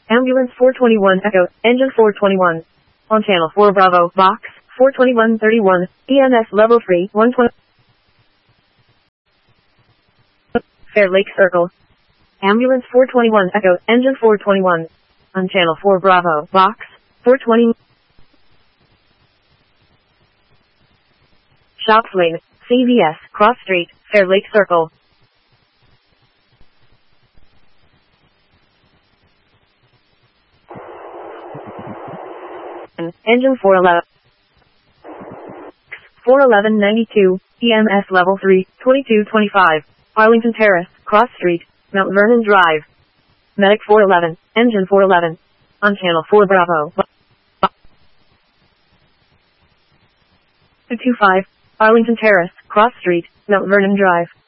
Ambulance 421 Echo, Engine 421. On Channel 4 Bravo, Box 42131, EMS Level 3, 120. Fair Lake Circle. Ambulance 421 Echo, Engine 421. On Channel 4 Bravo, Box 420. Shops Lane, CVS, Cross Street, Fair Lake Circle. Engine 411. 41192, EMS Level 3, 2225, Arlington Terrace, Cross Street, Mount Vernon Drive. Medic 411, Engine 411. On Channel 4 Bravo. 225, Arlington Terrace, Cross Street, Mount Vernon Drive.